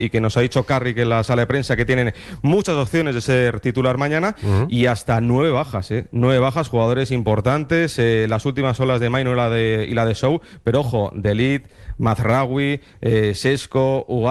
y que nos ha dicho Carrick en la sala de prensa que tienen muchas opciones de ser titular mañana, y hasta 9 bajas, 9 bajas, jugadores importantes, las últimas son las de Maino y la de Show, pero ojo, Delit, Mazraoui, Sesco,